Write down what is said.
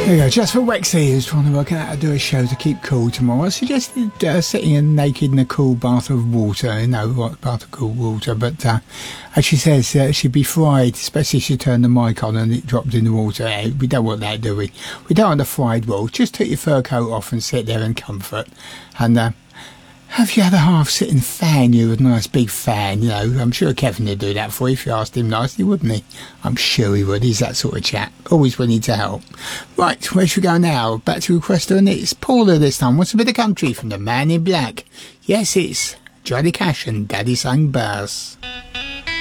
There you go, just for Wexy, who's trying to work out how to do a show to keep cool tomorrow. I suggested sitting naked in a cool bath of water, bath of cool water, but as she says, she'd be fried, especially if she turned the mic on and it dropped in the water. We don't want that, do we? We don't want the fried wool. Just take your fur coat off and sit there in comfort. And have your other half sit and fan you with a nice big fan, I'm sure Kevin would do that for you if you asked him nicely, wouldn't he? I'm sure he would. He's that sort of chap. Always willing to help. Right, where should we go now? Back to Requester, and it's Paula this time. What's a bit of country from the Man in Black? Yes, it's Johnny Cash and Daddy Sang Bass.